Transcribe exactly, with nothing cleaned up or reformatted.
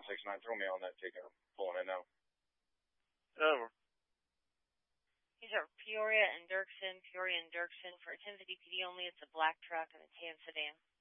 six nine. Throw me on that ticket. I'm pulling in now. Over. These are Peoria and Dirksen, Peoria and Dirksen. For ten fifty P D only, it's a black truck and a tan sedan.